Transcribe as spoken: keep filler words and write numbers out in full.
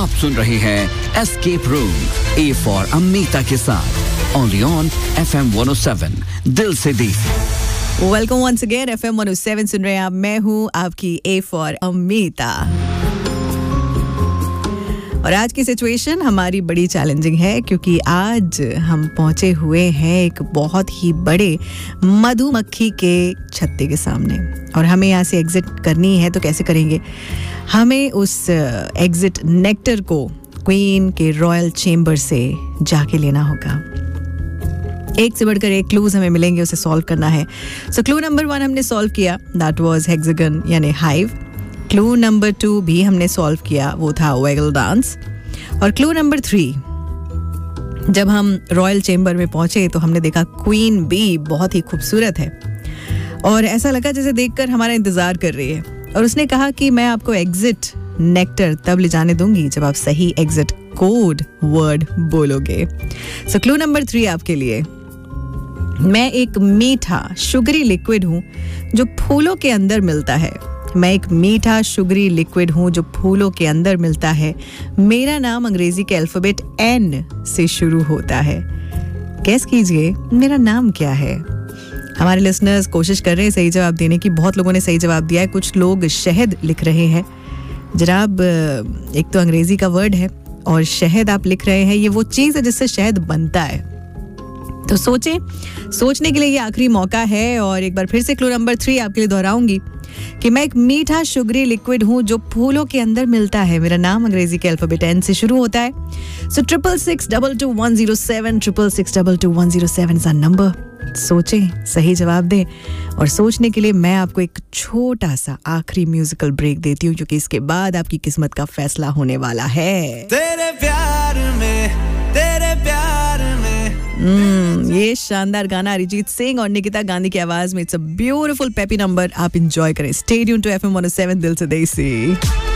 आप सुन रहे हैं escape room, A for Amita के साथ, only on FM one O seven, दिल से देसी। Welcome once again, FM one O seven सुन रहे हैं आप। मैं हूँ आपकी ए फॉर अमिता। और आज की सिचुएशन हमारी बड़ी चैलेंजिंग है, क्योंकि आज हम पहुंचे हुए हैं एक बहुत ही बड़े मधुमक्खी के छत्ते के सामने, और हमें यहाँ से एग्जिट करनी है। तो कैसे करेंगे? हमें उस एग्जिट नेक्टर को क्वीन के रॉयल चेम्बर से जाके लेना होगा। एक से बढ़कर एक क्लूज हमें मिलेंगे, उसे सॉल्व करना है। सो क्लू नंबर वन हमने सॉल्व किया, दैट वाज हेक्सागन यानी हाइव। क्लू नंबर टू भी हमने सॉल्व किया, वो था वैगल डांस। और क्लू नंबर थ्री, जब हम रॉयल चेम्बर में पहुंचे तो हमने देखा क्वीन बी बहुत ही खूबसूरत है, और ऐसा लगा जैसे देखकर हमारा इंतजार कर रही है। और उसने कहा कि मैं आपको एग्जिट नेक्टर तब ले जाने दूंगी जब आप सही एग्जिट कोड वर्ड बोलोगे। सो क्लू नंबर थ्री आपके लिए, मैं एक मीठा शुगरी लिक्विड हूं जो फूलों के अंदर मिलता है। मैं एक मीठा शुगरी लिक्विड हूं जो फूलों के अंदर मिलता है। मेरा नाम अंग्रेजी के अल्फाबेट एन से शुरू होता है। गेस कीजिए मेरा नाम क्या है? हमारे लिसनर्स कोशिश कर रहे हैं सही जवाब देने की। बहुत लोगों ने सही जवाब दिया है। कुछ लोग शहद लिख रहे हैं। जनाब, एक तो अंग्रेजी का वर्ड है और शहद आप लिख रहे हैं। ये वो चीज़ है जिससे शहद बनता है। तो सोचें, सोचने के लिए ये आखिरी मौका है। और एक बार फिर से क्लू नंबर थ्री आपके लिए दोहराऊंगी कि मैं एक मीठा शुगरी लिक्विड हूं जो फूलों के अंदर मिलता है। मेरा नाम अंग्रेजी के अल्फाबेट एन से शुरू होता है। सो triple six double two one zero seven triple six double two one zero seven is number. सोचें, सही जवाब दें। और सोचने के लिए मैं आपको एक छोटा सा आखिरी म्यूजिकल ब्रेक देती हूँ, क्योंकि इसके बाद आपकी किस्मत का फैसला होने वाला है। तेरे प्यार में, तेरे प्यार में। Hmm, ये शानदार गाना अरिजीत सिंह और निकिता गांधी की आवाज में। It's a beautiful peppy number. आप एंजॉय करें। Stay tuned to FM one O seven, दिल से देसी।